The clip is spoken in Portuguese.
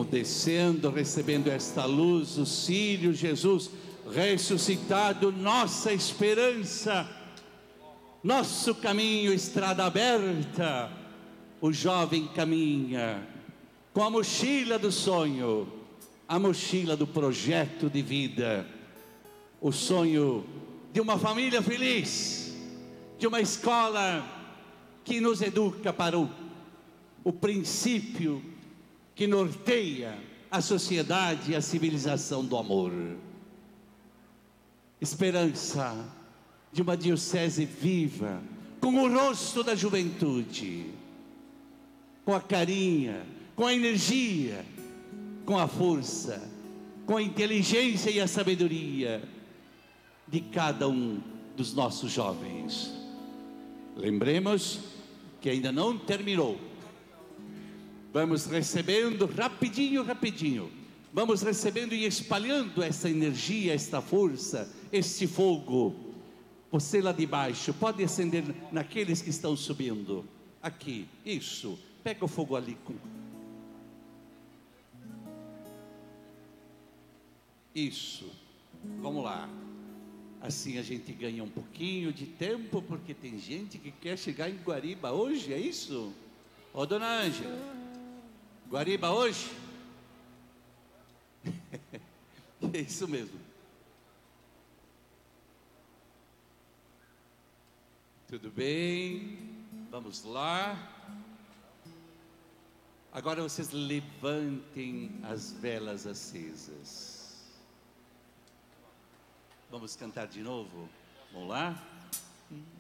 descendo, recebendo esta luz, o Sírio Jesus ressuscitado, nossa esperança, nosso caminho, estrada aberta. O jovem caminha com a mochila do sonho, a mochila do projeto de vida, o sonho de uma família feliz, de uma escola que nos educa para o princípio que norteia a sociedade e a civilização do amor. Esperança de uma diocese viva, com o rosto da juventude, com a carinha, com a energia, com a força, com a inteligência e a sabedoria de cada um dos nossos jovens. Lembremos que ainda não terminou. Vamos recebendo rapidinho, rapidinho. Vamos recebendo e espalhando essa energia, esta força, este fogo. Você lá de baixo, pode acender naqueles que estão subindo. Aqui, isso. Pega o fogo ali. Isso. Vamos lá. Assim a gente ganha um pouquinho de tempo, porque tem gente que quer chegar em Guariba hoje, é isso? Ô, dona Ângela, Guariba hoje? É isso mesmo. Tudo bem? Vamos lá. Agora vocês levantem as velas acesas. Vamos cantar de novo? Vamos lá?